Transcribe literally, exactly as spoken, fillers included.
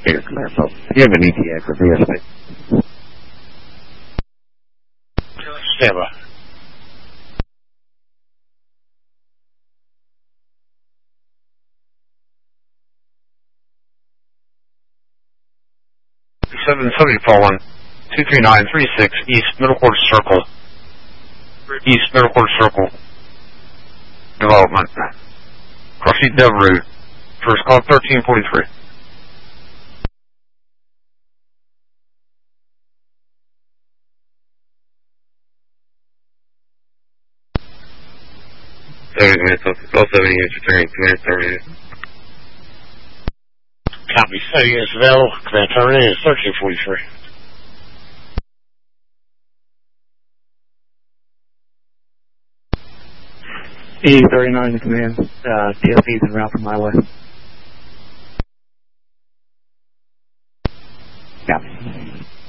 Here, Command Post. Do you have an E T A for V S P? Stand by. seven seventy-four one, two three nine three six, East Middle Quarter Circle. East Middle Quarter Circle. Development. Crossy Dev Route. First call thirteen forty-three. Also, engineering, command terminated. Copy. seven units available. Command terminated. thirteen forty-three. E thirty-nine command. Uh, T L C's en route from my way. Copy.